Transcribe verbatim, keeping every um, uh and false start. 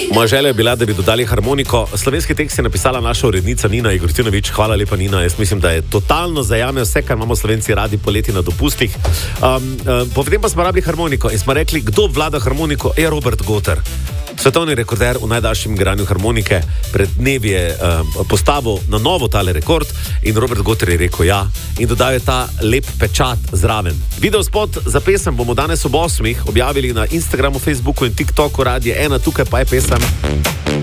Moja želja je bila, da bi dodali harmoniko. Slovenski tekst je napisala naša urednica Nina Igortinović. Hvala lepa, Nina. Jaz mislim, da je totalno zajame vse, kar imamo Slovenci radi poleti na dopustih. Um, um, Potem pa smo rabili harmoniko in smo rekli, kdo vlada harmoniko? Je Robert Goter. Svetovni rekorder v najdaljšem igranju harmonike. Pred dnevi je um, postavil na novo tale rekord in Robert Goter je rekel ja in dodal je ta lep pečat zraven. Video spot za pesem bomo danes ob osmih objavili na Instagramu, Facebooku in TikToku Radija ena, tukaj pa je pesem.